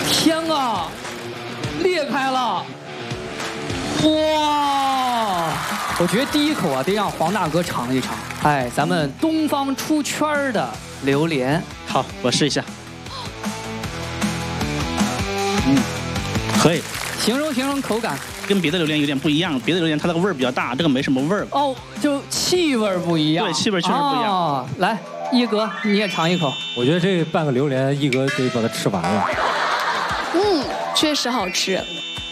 天啊，裂开了！哇！我觉得第一口啊，得让黄大哥尝一尝。哎，咱们东方出圈的榴莲。 好，我试一下。可以。 形容口感。 跟别的榴莲有点不一样，别的榴莲它那个味儿比较大，这个没什么味儿。 哦，就气味不一样。 对，气味确实不一样。 哦，来，一哥你也尝一口。 我觉得这半个榴莲，一哥得把它吃完了。 确实好吃。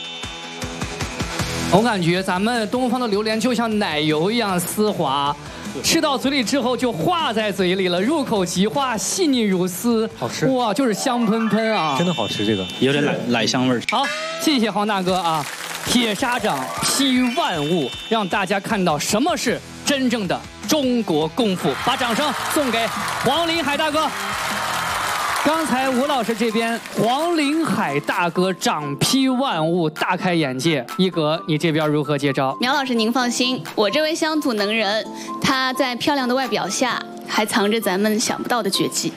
我感觉咱们东方的榴莲就像奶油一样丝滑，吃到嘴里之后就化在嘴里了，入口即化，细腻如丝， 好吃。 哇，就是香喷喷啊！ 真的好吃，这个有点奶香味儿。 好，谢谢黄大哥啊！铁砂掌劈万物，让大家看到什么是真正的中国功夫。把掌声送给黄林海大哥。刚才吴老师这边，黄林海大哥掌劈万物，大开眼界。一哥，你这边如何接招？ 苗老师，您放心，我这位乡土能人，他在漂亮的外表下，还藏着咱们想不到的绝技。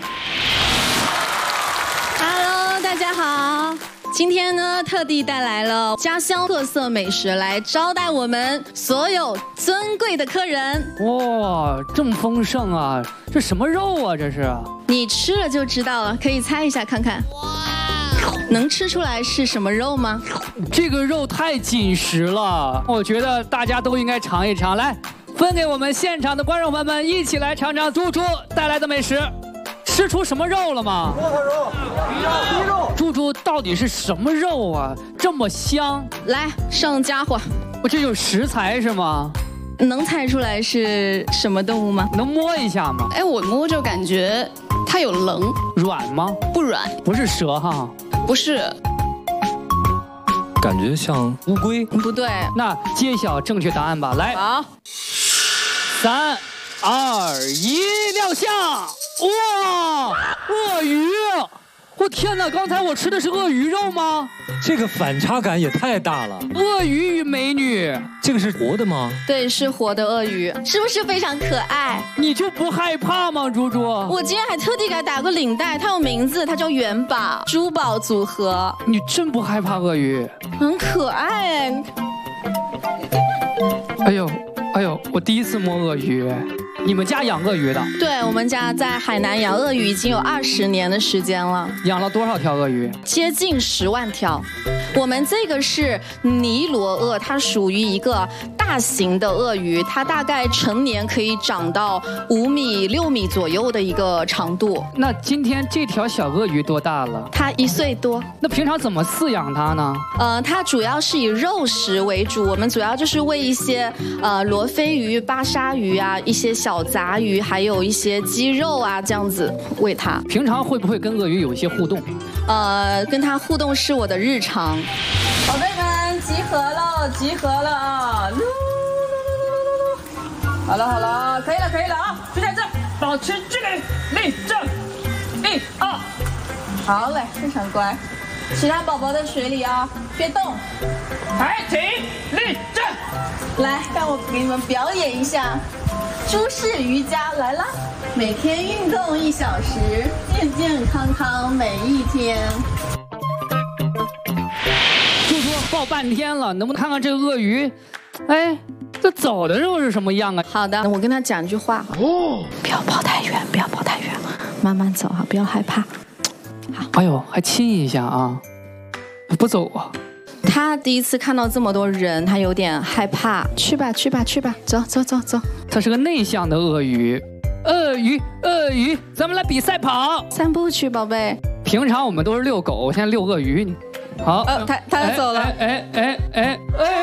Hello， 大家好。今天呢，特地带来了家乡特色美食来招待我们所有尊贵的客人。 哇，这么丰盛啊！这什么肉啊？这是？ 你吃了就知道了，可以猜一下看看。哇，能吃出来是什么肉吗？ 这个肉太紧实了，我觉得大家都应该尝一尝。来，分给我们现场的观众朋友们一起来尝尝猪猪带来的美食。吃出什么肉了吗？ 骆驼肉、鸡肉。 猪猪到底是什么肉啊？这么香！ 来，上家伙。 我这有食材是吗？ 能猜出来是什么动物吗？ 能摸一下吗？ 哎，我摸着感觉它有棱。 软吗？ 不软。 不是蛇哈？ 不是。 感觉像乌龟。 不对。 那揭晓正确答案吧。来。 好。 3、2、1，亮相！哇，鳄鱼！我天哪，刚才我吃的是鳄鱼肉吗？ 这个反差感也太大了。 鳄鱼与美女， 这个是活的吗？ 对，是活的鳄鱼，是不是非常可爱？ 你就不害怕吗，猪猪？ 我今天还特地给它打个领带，它有名字，它叫元宝，珠宝组合。 你真不害怕鳄鱼？ 很可爱哎。 哎呦，我第一次摸鳄鱼。你们家养鳄鱼的？ 对，我们家在海南养鳄鱼已经有20年的时间了。 养了多少条鳄鱼？ 接近10万条。我们这个是尼罗鳄，它属于一个大型的鳄鱼，它大概成年可以长到5米、6米左右的一个长度。 那今天这条小鳄鱼多大了？ 它1岁多。 那平常怎么饲养它呢？ 它主要是以肉食为主，我们主要就是喂一些罗非鱼、巴沙鱼啊，一些小杂鱼，还有一些鸡肉啊，这样子喂它。 平常会不会跟鳄鱼有一些互动？ 跟它互动是我的日常。 宝贝们，集合了，集合了啊！噜噜噜噜噜噜！好了，可以了啊！就在这，保持距离，立正，1、2，好嘞，非常乖。其他宝宝在水里啊，别动。抬起，立正。来，让我给你们表演一下猪式瑜伽来啦！每天运动1小时，健健康康每一天。 猪猪抱半天了，能不能看看这个鳄鱼？哎，这走的时候是什么样啊？ 好的，我跟他讲一句话。哦，不要跑太远，不要跑太远，慢慢走哈，不要害怕。好， 哎呦，还亲一下啊！不走啊！ 他第一次看到这么多人，他有点害怕。去吧，走。 它是个内向的鳄鱼。鳄鱼，咱们来比赛跑。 散步去，宝贝。 平常我们都是遛狗，现在遛鳄鱼。好， 他要走了。 哎！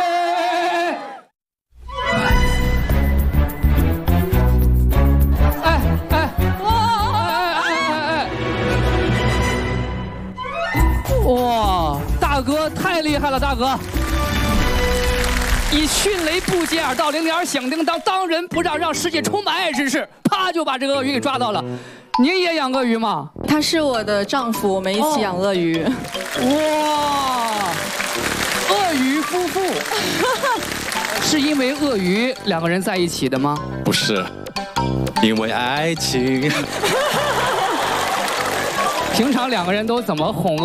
哇，大哥太厉害了，大哥！以迅雷不及掩耳盗铃，铃儿响叮当，当仁不让，让世界充满爱之势，啪就把这个鳄鱼给抓到了。您也养鳄鱼吗？ 他是我的丈夫，我们一起养鳄鱼。 哇，鳄鱼夫妇是因为鳄鱼2个人在一起的吗？ 不是，因为爱情。 平常2个人都怎么哄